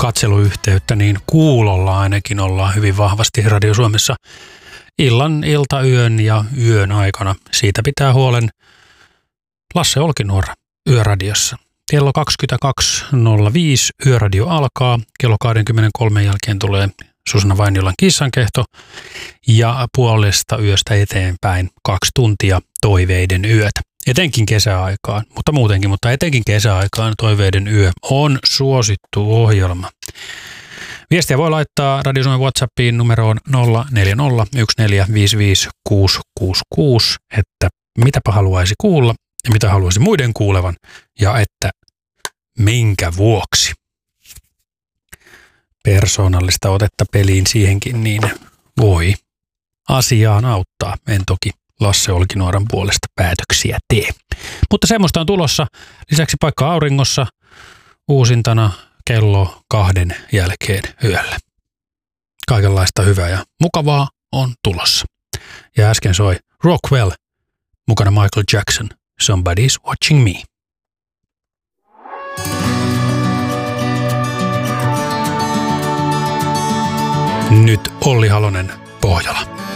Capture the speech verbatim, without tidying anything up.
katseluyhteyttä, niin kuulolla ainakin ollaan hyvin vahvasti Radio Suomessa illan, iltayön ja yön aikana. Siitä pitää huolen Lasse Olkinuora Yöradiossa. Kello kaksikymmentäkaksi nolla viisi Yöradio alkaa. Kello kaksikymmentäkolme jälkeen tulee Susanna Vainiolan kissankehto ja puolesta yöstä eteenpäin kaksi tuntia toiveiden yötä. Etenkin kesäaikaan, mutta muutenkin, mutta etenkin kesäaikaan toiveiden yö on suosittu ohjelma. Viestiä voi laittaa Radio Suomen WhatsAppiin numeroon nolla neljä nolla yksi neljä viisi viisi kuusi kuusi kuusi, että mitäpä haluaisi kuulla ja mitä haluaisi muiden kuulevan ja että minkä vuoksi. Persoonallista otetta peliin siihenkin niin voi asiaan auttaa. En toki Lasse Olkinuoran puolesta päätöksiä tee. Mutta semmoista on tulossa. Lisäksi paikka auringossa uusintana kello kahden jälkeen yöllä. Kaikenlaista hyvää ja mukavaa on tulossa. Ja äsken soi Rockwell, mukana Michael Jackson, Somebody's Watching Me. Nyt Olli Halonen, Pohjola.